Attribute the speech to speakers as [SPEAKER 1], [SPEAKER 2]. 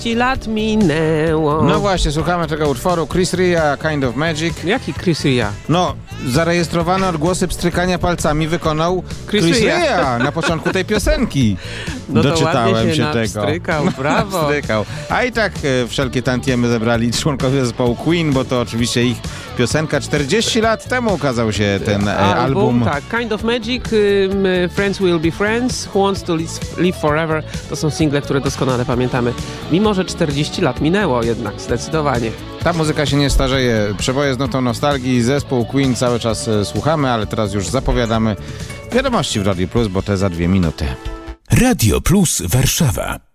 [SPEAKER 1] lat minęło.
[SPEAKER 2] No właśnie, słuchamy tego utworu Chris Rea, Kind of Magic.
[SPEAKER 1] Jaki Chris Rea?
[SPEAKER 2] No, zarejestrowane odgłosy pstrykania palcami wykonał Chris Rea na początku tej piosenki.
[SPEAKER 1] No
[SPEAKER 2] Doczytałem
[SPEAKER 1] to ładnie się
[SPEAKER 2] tego.
[SPEAKER 1] napstrykał, brawo.
[SPEAKER 2] Napstrykał. A i tak wszelkie tantiemy zebrali członkowie zespołu Queen, bo to oczywiście ich piosenka. 40 lat temu ukazał się ten album.
[SPEAKER 1] Tak, Kind of Magic, Friends Will Be Friends, Who Wants to Live Forever. To są single, które doskonale pamiętamy. Mimo że 40 lat minęło jednak, zdecydowanie.
[SPEAKER 2] Ta muzyka się nie starzeje. Przeboje z notą nostalgii. Zespół Queen cały czas słuchamy, ale teraz już zapowiadamy wiadomości w Radio Plus, bo te za 2 minuty.
[SPEAKER 3] Radio Plus Warszawa.